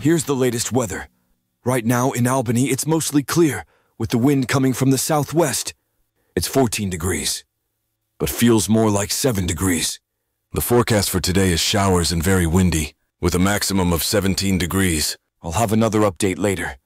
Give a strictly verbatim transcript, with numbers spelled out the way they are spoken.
here's the latest weather. Right now in Albany, it's mostly clear, with the wind coming from the southwest. It's fourteen degrees, but feels more like seven degrees. The forecast for today is showers and very windy, with a maximum of seventeen degrees. I'll have another update later.